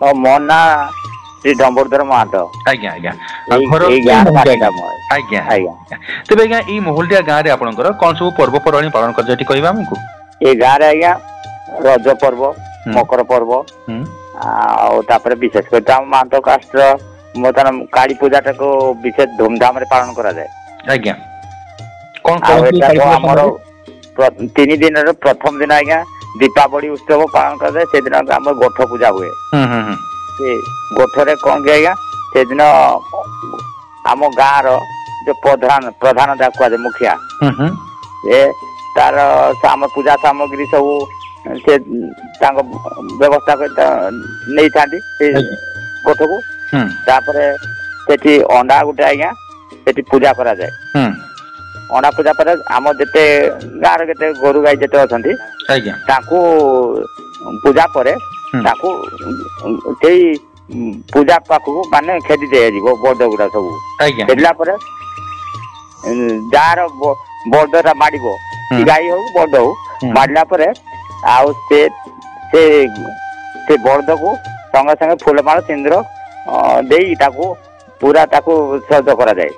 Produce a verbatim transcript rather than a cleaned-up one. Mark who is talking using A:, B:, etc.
A: और मो ना श्री डम्बरधर महातो
B: आज्ञा आज्ञा
A: एई-
B: घर
A: एई गाँव पाखेटा मोर।
B: आज्ञा
A: आज्ञा
B: तेरे आज्ञा ई मोहलटिया गाँव रे आपनकर कौन सब पर्वपर्वाणी पालन कर जेटी कहबा हमकु
A: ये गाँव रे आज्ञा रज पर्व मकर पर्व
B: हम्म
A: आपर विशेष कर महातो कास्ट बर्तमान काली पूजा को विशेष धूमधाम रे पालन करा जाए
B: आज्ञा कौन
A: आउ
B: कौन
A: एटा तो हमर प्र- तीन दिन रे प्रथम दिन आज्ञा दीपावली उत्सव पालन करा जाए से दिन हमर गोठ पूजा हुए
B: हम्म हम्म
A: से गोठरे कौन कि आज्ञा से दिन आम गाँव रो जो प्रधान प्रधान कह मुखिया
B: हम्म
A: ए तार आम पूजा सामग्री सब से तांको व्यवस्था कर नहीं थांती से गोठ को
B: हम्म
A: तापरे सेठी अंडा गुटे आज्ञा सेठी पूजा करा जाए
B: हम्म
A: अंडा पूजा पर आम जेते गाँव रे केते गोरु गाई जेते अछंती
B: आज्ञा
A: ताकू पूजा करे
B: हम्म।
A: ताकू सेई पूजा पाखु माने खेदी दे जीवो बर्द गुडा सब
B: आज्ञा
A: खेदला पर जार बर्दटा माडिबो
B: हम्म।
A: गाई हो बर्द हो
B: हम्म।
A: माडला पर आउ से से से बर्द को संगे संगे फूलमाल सिंदूर देई ताकू पूरा ताकू सज करा जाए।